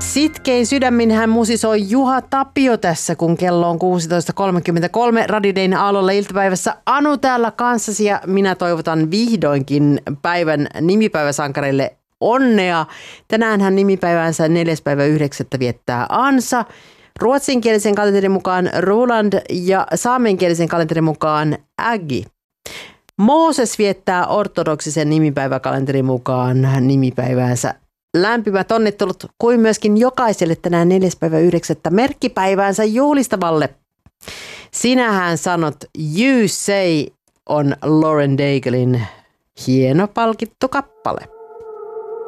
Sitkein sydämin hän musisoi Juha Tapio tässä, kun kello on 16.33. Radidein aallolla iltapäivässä. Anu täällä kanssasi ja minä toivotan vihdoinkin päivän nimipäiväsankareille onnea. Tänäänhän nimipäivänsä 4.9. viettää Ansa. Ruotsinkielisen kalenterin mukaan Roland ja saamenkielisen kalenterin mukaan Äggi. Mooses viettää ortodoksisen nimipäiväkalenterin mukaan nimipäiväänsä. Lämpimät onnittelut kuin myöskin jokaiselle tänään 4.9. merkkipäiväänsä juhlistavalle. Sinähän sanot You Say on Lauren Daiglein hieno palkittu kappale.